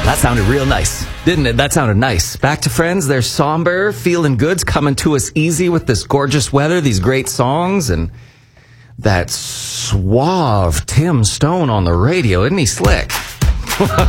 That sounded real nice, didn't it? That sounded nice. Back to Friends, they're somber, feeling good's coming to us easy with this gorgeous weather, these great songs, and that suave Tim Stone on the radio. Isn't he slick?